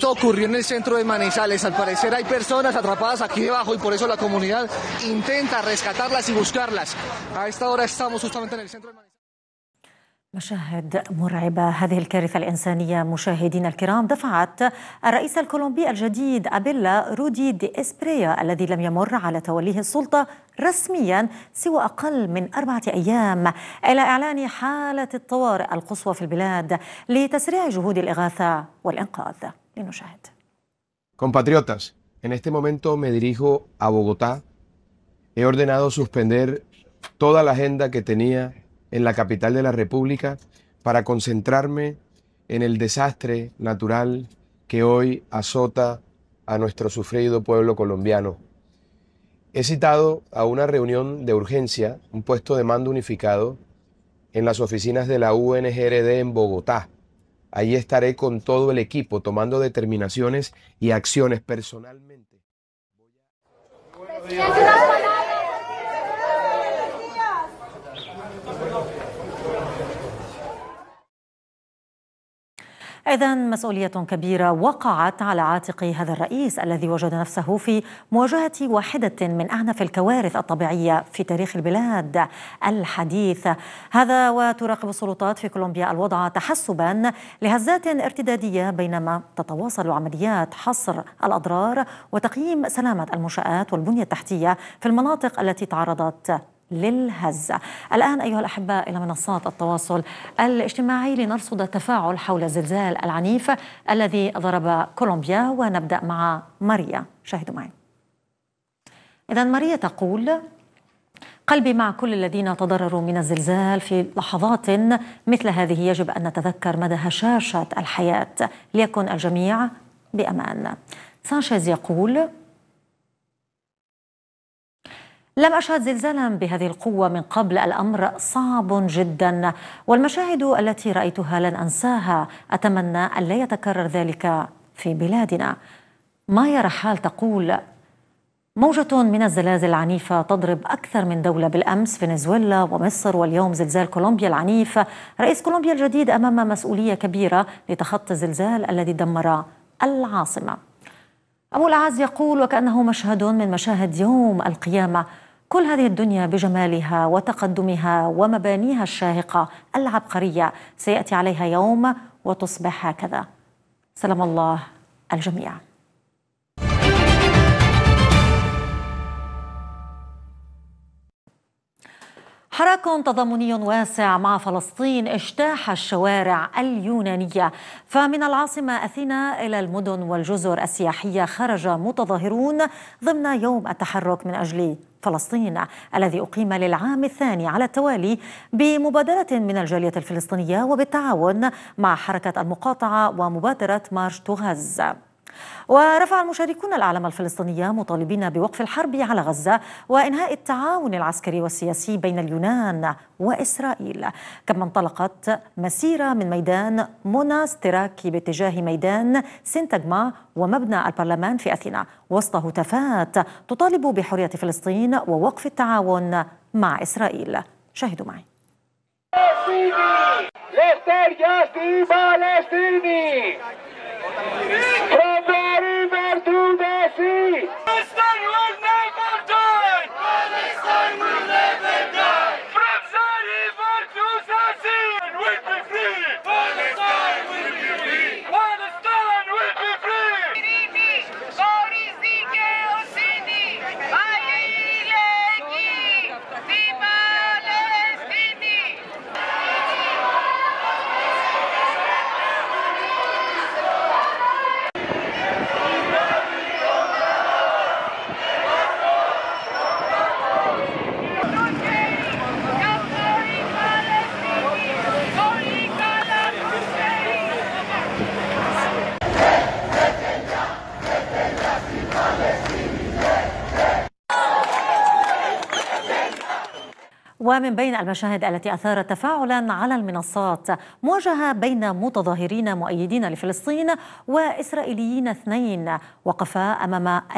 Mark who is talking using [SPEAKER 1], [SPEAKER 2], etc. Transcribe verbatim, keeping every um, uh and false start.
[SPEAKER 1] Esto ocurrió en el centro de Manizales. Al parecer hay personas atrapadas aquí debajo y por eso la comunidad intenta rescatarlas y buscarlas. A esta hora estamos justamente en el centro de Manizales.
[SPEAKER 2] مشاهد مرعبة. هذه الكارثة الإنسانية مشاهدينا الكرام دفعت الرئيس الكولومبي الجديد أبيلا رودي دي إسبريا الذي لم يمر على توليه السلطة رسميا سوى أقل من أربعة أيام إلى إعلان حالة الطوارئ القصوى في البلاد لتسريع جهود الإغاثة والإنقاذ. لنشاهد.
[SPEAKER 3] Compatriotas, en este momento me dirijo a Bogotá. He ordenado suspender toda la agenda que tenía en la capital de la República para concentrarme en el desastre natural que hoy azota a nuestro sufrido pueblo colombiano. He citado a una reunión de urgencia, un puesto de mando unificado, en las oficinas de la U N G R D en Bogotá. Allí estaré con todo el equipo tomando determinaciones y acciones personalmente.
[SPEAKER 2] إذن مسؤولية كبيرة وقعت على عاتق هذا الرئيس الذي وجد نفسه في مواجهة واحدة من أعنف الكوارث الطبيعية في تاريخ البلاد الحديث. هذا وتراقب السلطات في كولومبيا الوضع تحسبا لهزات ارتدادية بينما تتواصل عمليات حصر الأضرار وتقييم سلامة المنشآت والبنية التحتية في المناطق التي تعرضت للهز. الآن أيها الأحباء إلى منصات التواصل الاجتماعي لنرصد التفاعل حول الزلزال العنيف الذي ضرب كولومبيا، ونبدأ مع ماريا. شاهدوا معي. إذن ماريا تقول: قلبي مع كل الذين تضرروا من الزلزال. في لحظات مثل هذه يجب أن نتذكر مدى هشاشة الحياة ليكن الجميع بأمان. سانشيز يقول: لم أشهد زلزالا بهذه القوة من قبل، الأمر صعب جدا والمشاهد التي رأيتها لن أنساها، أتمنى أن لا يتكرر ذلك في بلادنا. مايا رحال تقول: موجة من الزلازل العنيفة تضرب أكثر من دولة، بالأمس فنزويلا ومصر واليوم زلزال كولومبيا العنيف. رئيس كولومبيا الجديد أمام مسؤولية كبيرة لتخطي الزلزال الذي دمر العاصمة. أبو الأعز يقول: وكأنه مشهد من مشاهد يوم القيامة، كل هذه الدنيا بجمالها وتقدمها ومبانيها الشاهقة العبقرية سيأتي عليها يوم وتصبح هكذا. سلام الله الجميع. حراك تضامني واسع مع فلسطين اجتاح الشوارع اليونانية، فمن العاصمة أثينا إلى المدن والجزر السياحية خرج متظاهرون ضمن يوم التحرك من أجل فلسطين الذي أقيم للعام الثاني على التوالي بمبادرة من الجالية الفلسطينية وبالتعاون مع حركة المقاطعة ومبادرة مارش تو غزة. ورفع المشاركون الأعلام الفلسطينية مطالبين بوقف الحرب على غزة وإنهاء التعاون العسكري والسياسي بين اليونان وإسرائيل. كما انطلقت مسيرة من ميدان موناستراكي باتجاه ميدان سينتاغما ومبنى البرلمان في أثينا وسط هتافات تطالب بحرية فلسطين ووقف التعاون مع إسرائيل. شاهدوا معي. From the river to the sea, Palestine will never die. Palestine will never die. From the river to the sea, we'll be free. Palestine will be free. Palestine will be free. ومن بين المشاهد التي أثارت تفاعلا على المنصات مواجهة بين متظاهرين مؤيدين لفلسطين وإسرائيليين اثنين وقفا أمام